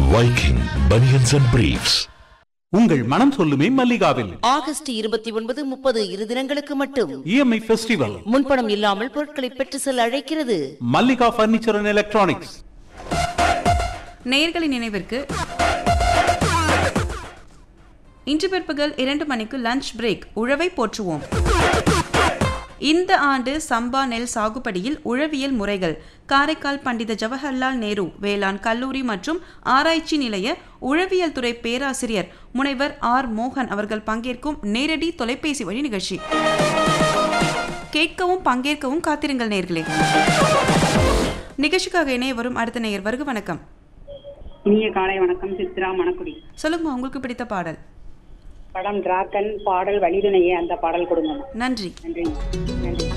Viking Bunions and Briefs. உங்கள் மனம் சொல்லுமே மல்லிகாவில் ஆகஸ்ட் 29, 30 இரு தினங்களுக்கு மட்டும் EMI ஃபெஸ்டிவல். முன்பணம் இல்லாமல் பொருட்களை பெற்று செல்ல அழைக்கிறது மல்லிகா பர்னிச்சர் அண்ட் எலக்ட்ரானிக்ஸ். நேயர்களின் நினைவிற்கு இன்று பிற்பகல் 2 மணிக்கு லஞ்ச் பிரேக். உழவை போற்றுவோம். இந்த ஆண்டு சம்பா நெல் சாகுபடியில் உழவியல் முறைகள். காரைக்கால் பண்டித ஜவஹர்லால் நேரு வேளாண் கல்லூரி மற்றும் ஆராய்ச்சி நிலைய உழவியல் துறை பேராசிரியர் முனைவர் ஆர் மோகன் அவர்கள் பங்கேற்கும் நேரடி தொலைபேசி வழி நிகழ்ச்சி. கேட்கவும் பங்கேற்கவும் காத்திருங்கள் நேயர்களே. நிகழ்ச்சிக்காக இணைய வரும் அடுத்த நேயர். வருக வணக்கம். இனிய காலை வணக்கம். சித்ரா மணக்குடி. சொல்லுங்க, உங்களுக்கு பிடித்த பாடல். படம் டிராகன், பாடல் வலிதுணையே, அந்த பாடல் கொடுங்க. நன்றி. நன்றி.